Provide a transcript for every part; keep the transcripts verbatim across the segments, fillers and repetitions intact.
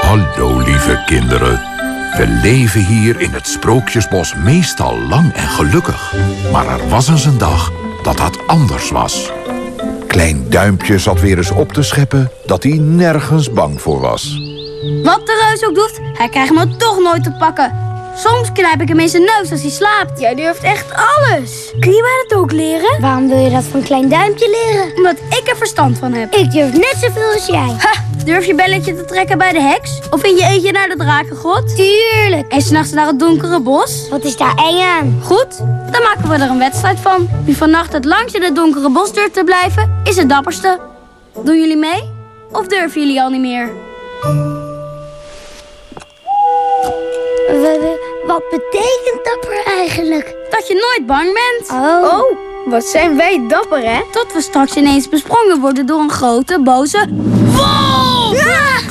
Hallo, lieve kinderen. We leven hier in het Sprookjesbos meestal lang en gelukkig. Maar er was eens een dag dat dat anders was. Klein Duimpje zat weer eens op te scheppen dat hij nergens bang voor was. Wat de reus ook doet, hij krijgt me toch nooit te pakken. Soms knijp ik hem in zijn neus als hij slaapt. Jij durft echt alles. Kun je mij dat ook leren? Waarom wil je dat van Klein Duimpje leren? Omdat ik er verstand van heb. Ik durf net zoveel als jij. Ha, durf je belletje te trekken bij de heks? Of in je eentje naar de drakengrot? Tuurlijk. En 's nachts naar het donkere bos? Wat is daar eng aan? Goed, dan maken we er een wedstrijd van. Wie vannacht het langst in het donkere bos durft te blijven, is het dapperste. Doen jullie mee? Of durven jullie al niet meer? Wat betekent dapper eigenlijk? Dat je nooit bang bent. Oh. Oh, wat zijn wij dapper, hè? Tot we straks ineens besprongen worden door een grote, boze wolf! Ah!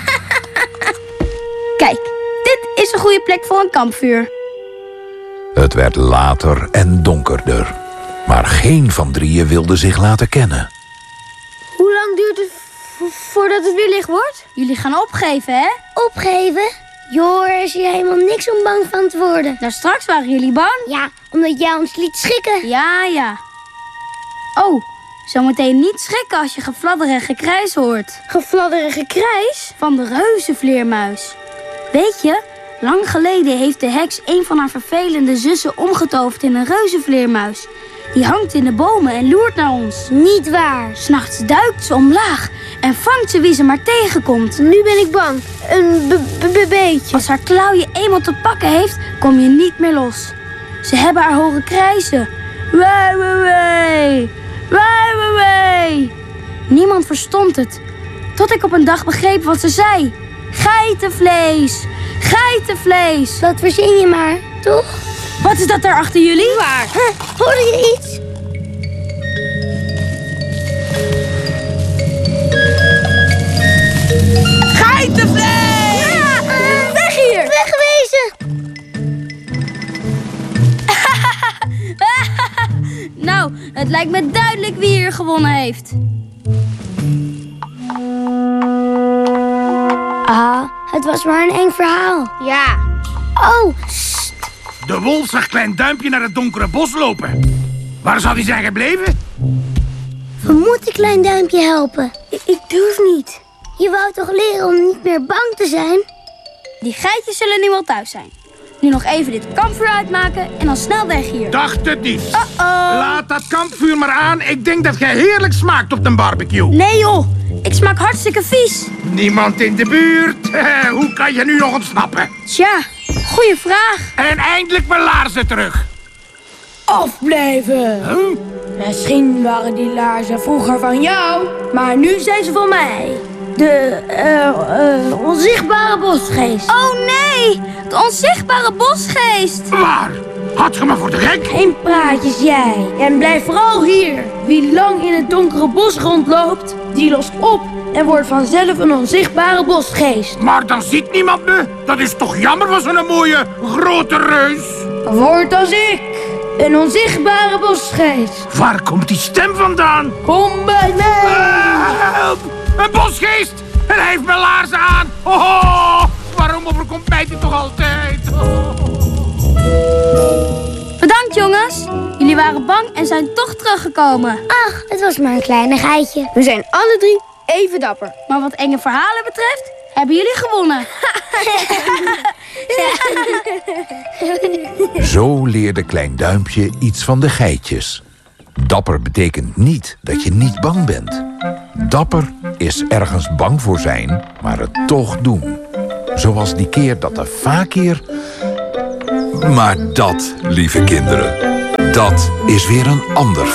Kijk, dit is een goede plek voor een kampvuur. Het werd later en donkerder. Maar geen van drieën wilde zich laten kennen. Hoe lang duurt het voordat het weer licht wordt? Jullie gaan opgeven, hè? Opgeven? Joh, er is hier helemaal niks om bang van te worden. Nou, straks waren jullie bang. Ja, omdat jij ons liet schrikken. Ja, ja. Oh, zometeen niet schrikken als je gefladder en gekrijs hoort. Gefladder en gekrijs? Van de reuzenvleermuis. Weet je, lang geleden heeft de heks een van haar vervelende zussen omgetoverd in een reuzenvleermuis. Die hangt in de bomen en loert naar ons. Niet waar. 'S Nachts duikt ze omlaag en vangt ze wie ze maar tegenkomt. Nu ben ik bang. Een beetje. Als haar klauw je eenmaal te pakken heeft, kom je niet meer los. Ze hebben haar horen krijsen. Wee, wee, wee. Wee, wee, wee. Niemand verstond het. Tot ik op een dag begreep wat ze zei. Geitenvlees. Geitenvlees. Dat verzin je maar, toch? Wat is dat daar achter jullie? Waar? Huh, hoorde je iets? Geitenvlees! Ja, uh, weg hier! Wegwezen! Nou, het lijkt me duidelijk wie hier gewonnen heeft. Ah, het was maar een eng verhaal. Ja. Oh, De wolf zag Klein Duimpje naar het donkere bos lopen. Waar zou hij zijn gebleven? we moeten Klein Duimpje helpen. Ik, ik durf niet. Je wou toch leren om niet meer bang te zijn? Die geitjes zullen nu wel thuis zijn. Nu nog even dit kampvuur uitmaken en dan snel weg hier. Dacht het niet. Uh-oh. Laat dat kampvuur maar aan. Ik denk dat jij heerlijk smaakt op de barbecue. Nee joh, ik smaak hartstikke vies. Niemand in de buurt. Hoe kan je nu nog ontsnappen? Tja, goeie vraag. En eindelijk mijn laarzen terug. Afblijven. Huh? Misschien waren die laarzen vroeger van jou, maar nu zijn ze van mij. De eh, eh, onzichtbare bosgeest. Oh nee, de onzichtbare bosgeest. Waar? Had je me voor de gek? Geen praatjes jij. En blijf vooral hier. Wie lang in het donkere bos rondloopt, die lost op en wordt vanzelf een onzichtbare bosgeest. Maar dan ziet niemand me. Dat is toch jammer voor zo'n mooie grote reus. Word als ik. Een onzichtbare bosgeest. Waar komt die stem vandaan? Kom bij mij. Uh, help! Een bosgeest! En hij heeft mijn laarzen aan! Oh, waarom overkomt mij dit toch altijd? Oh. Bedankt jongens. Jullie waren bang en zijn toch teruggekomen. Ach, het was maar een kleinigheidje. We zijn alle drie even dapper. Maar wat enge verhalen betreft, hebben jullie gewonnen. Zo leerde Klein Duimpje iets van de geitjes. Dapper betekent niet dat je niet bang bent. Dapper is ergens bang voor zijn, maar het toch doen. Zoals die keer dat de fakir... Maar dat, lieve kinderen, dat is weer een ander